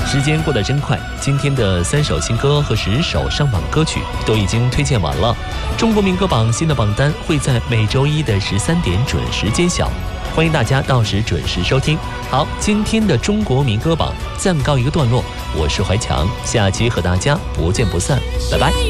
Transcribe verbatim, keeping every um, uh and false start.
时间过得真快，今天的三首新歌和十首上榜歌曲都已经推荐完了。中国民歌榜新的榜单会在每周一的十三点准时揭晓，欢迎大家到时准时收听。好，今天的中国民歌榜暂告一个段落，我是怀强，下期和大家不见不散，拜拜。